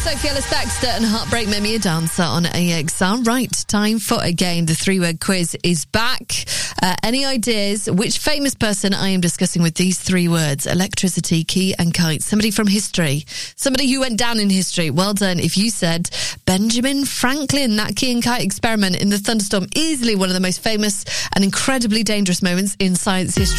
Sophie Ellis-Bextor and Heartbreak Made Me a Dancer on AXR. Right, time for a game. The 3-word quiz is back. Any ideas which famous person I am discussing with these 3 words? Electricity, key and kite. Somebody from history. Somebody who went down in history. Well done if you said Benjamin Franklin. That key and kite experiment in the thunderstorm. Easily one of the most famous and incredibly dangerous moments in science history.